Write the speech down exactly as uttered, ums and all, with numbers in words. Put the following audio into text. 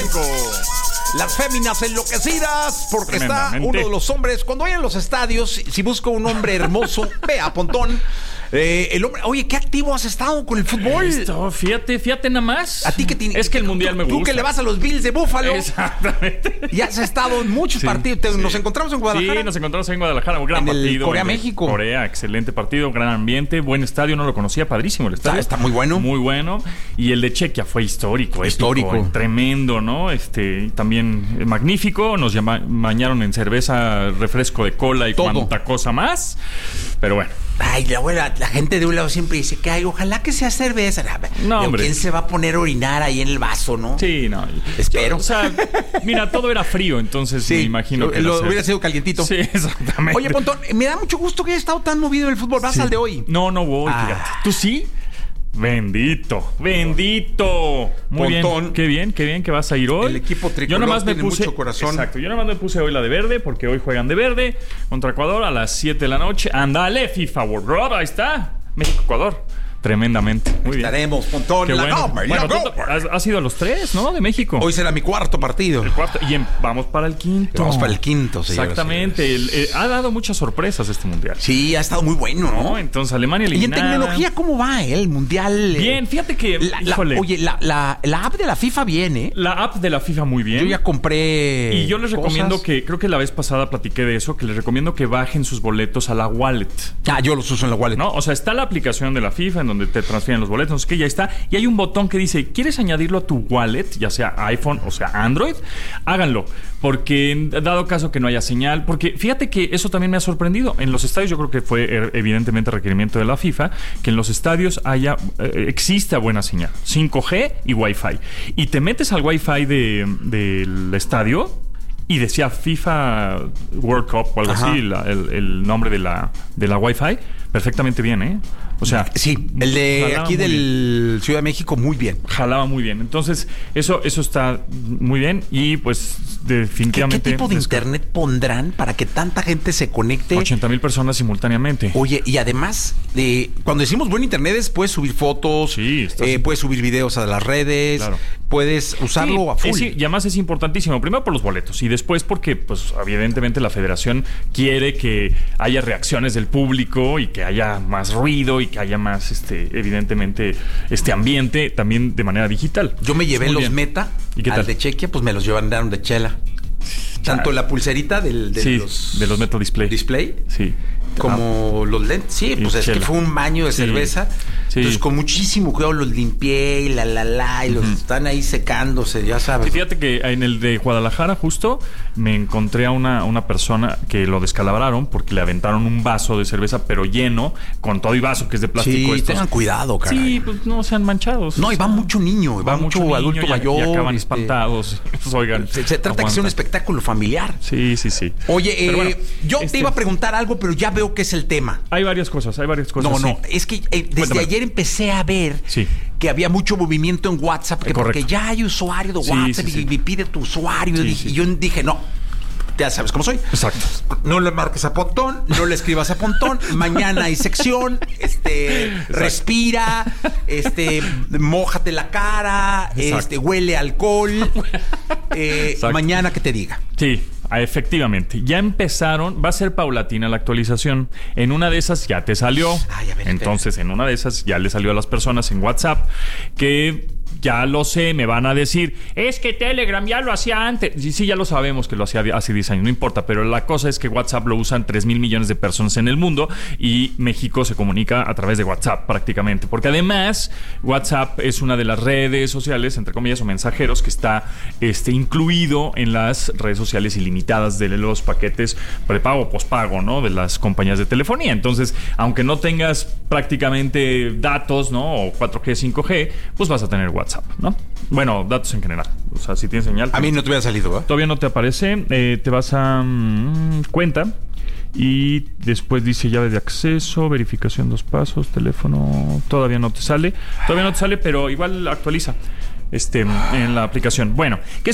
México. Las féminas enloquecidas, porque está uno de los hombres. Cuando vayan a los estadios, si busco un hombre hermoso, ve a Pontón. Eh, el hombre, oye, qué activo has estado con el fútbol. Esto, fíjate, fíjate nada más. A ti que tiene, es que el mundial tú, me gusta. Tú que le vas a los Bills de Búfalo. Exactamente. Y has estado en muchos sí, partidos. Sí. Nos encontramos en Guadalajara. Sí, nos encontramos en Guadalajara. Un gran en partido. El Corea-México. Corea, excelente partido, gran ambiente, buen estadio. No lo conocía, padrísimo el estadio. Está, está muy bueno. Muy bueno. Y el de Chequia fue histórico. Histórico. Épico, tremendo, ¿no? Este, también eh, magnífico. Nos llama, bañaron en cerveza, refresco de cola y Todo. cuanta cosa más. Pero bueno. Ay, la, abuela, la gente de un lado siempre dice que ay, ojalá que sea cerveza. No, hombre. ¿Quién se va a poner a orinar ahí en el vaso, no? Sí, no. Espero. Yo, o sea, mira, todo era frío, entonces sí, me imagino que... Lo hubiera sido calientito. Sí, exactamente. Oye, Pontón, me da mucho gusto que haya estado tan movido el fútbol. ¿Vas sí. al de hoy? No, no voy, ah. fíjate. ¿Tú sí? Bendito, bendito. Muy Pontón. bien, qué bien, qué bien que vas a ir hoy. El equipo tricolor yo nomás me tiene puse, mucho corazón. Exacto, yo nomás me puse hoy la de verde porque hoy juegan de verde contra Ecuador a las siete de la noche. Ándale, FIFA World Cup, ahí está. México-Ecuador. Tremendamente. Muy bien. Estaremos, Pontón. Qué la bueno. Gomer, bueno, la tú, has, has ido a los tres, ¿no? De México. Hoy será mi cuarto partido. El cuarto. Y en, vamos para el quinto. Vamos para el quinto, señores. Exactamente. El, eh, ha dado muchas sorpresas este mundial. Sí, ha estado muy bueno, ¿no? ¿no? Entonces, Alemania eliminada. ¿Y en tecnología cómo va eh, el mundial? Bien, fíjate que... La, la, oye, la, la, la app de la FIFA viene. La app de la FIFA muy bien. Yo ya compré Y yo les cosas. recomiendo que... Creo que la vez pasada platiqué de eso. Que les recomiendo que bajen sus boletos a la wallet. Ah, yo los uso en la wallet. ¿No? O sea, está la aplicación de la FIFA en donde te transfieren los boletos, no sé qué, ya está. Y hay un botón que dice, ¿quieres añadirlo a tu wallet? Ya sea iPhone o sea Android. Háganlo. Porque dado caso que no haya señal. Porque fíjate que eso también me ha sorprendido. En los estadios yo creo que fue evidentemente requerimiento de la FIFA que en los estadios haya eh, exista buena señal. cinco G y Wi-Fi. Y te metes al Wi-Fi de, del estadio y decía FIFA World Cup o algo Ajá. así, la, el, el nombre de la, de la Wi-Fi. Perfectamente bien, ¿eh? O sea... Sí, el de aquí del Ciudad de México, muy bien. Jalaba muy bien. Entonces, eso eso está muy bien y pues definitivamente... ¿Qué, qué tipo de internet pondrán para que tanta gente se conecte? ochenta mil personas simultáneamente. Oye, y además, eh, cuando decimos buen internet es puedes subir fotos, sí, eh, puedes subir videos a las redes, claro. puedes usarlo sí, a full. Sí, y además es importantísimo. Primero por los boletos y después porque, pues, evidentemente la federación quiere que haya reacciones del público y que haya más ruido y que haya más, este, evidentemente, este ambiente también de manera digital. Yo me llevé los bien. Meta ¿Y qué al tal? de Chequia, pues me los llevaron de chela. Tanto la pulserita del, de, sí, los, de los Meta Display. Display sí. Como ah. los lentes. Sí, pues es chela. Que fue un baño de sí. cerveza. Sí. Entonces, con muchísimo cuidado los limpié y la, la, la, y los uh-huh. están ahí secándose, ya sabes. Sí, fíjate que en el de Guadalajara, justo, me encontré a una, una persona que lo descalabraron porque le aventaron un vaso de cerveza, pero lleno, con todo y vaso, que es de plástico. Sí, estos. Tengan cuidado, caray. Sí, pues no sean manchados. No, y va mucho niño, va, va mucho, mucho adulto y, mayor. Y acaban este, espantados. Pues, oigan, se, se trata de que sea un espectáculo familiar. Sí, sí, sí. Oye, eh, bueno, yo este... te iba a preguntar algo, pero ya veo que es el tema. Hay varias cosas, hay varias cosas. No, no, sí. es que eh, desde Cuéntame. ayer empecé a ver sí. que había mucho movimiento en WhatsApp, que porque ya hay usuario de WhatsApp sí, sí, y, sí. y pide tu usuario. Sí, y, sí. y yo dije, no, ya sabes cómo soy. Exacto. No le marques a Pontón, no le escribas a Pontón. Mañana hay sección, este, Exacto. respira, este, mójate la cara, Exacto. este, huele a alcohol. eh, mañana que te diga. Sí. Efectivamente, ya empezaron, va a ser paulatina la actualización. En una de esas ya te salió. Ay, a ver, Entonces, espera. en una de esas ya le salió a las personas en WhatsApp que ya lo sé, me van a decir, es que Telegram ya lo hacía antes. Sí, sí, ya lo sabemos que lo hacía hace diez años, no importa, pero la cosa es que WhatsApp lo usan tres mil millones de personas en el mundo y México se comunica a través de WhatsApp prácticamente, porque además WhatsApp es una de las redes sociales, entre comillas, o mensajeros que está este, incluido en las redes sociales ilimitadas de los paquetes prepago o pospago, ¿no? De las compañías de telefonía. Entonces, aunque no tengas prácticamente datos, ¿no? O cuatro G, cinco G, pues vas a tener WhatsApp. ¿no? Bueno, datos en general. O sea, si tienes señal. A mí no te hubiera salido, ¿eh? Todavía no te aparece. Eh, te vas a mmm, cuenta y después dice llave de acceso, verificación dos pasos, teléfono. Todavía no te sale. Todavía no te sale, pero igual actualiza este en la aplicación. Bueno, ¿qué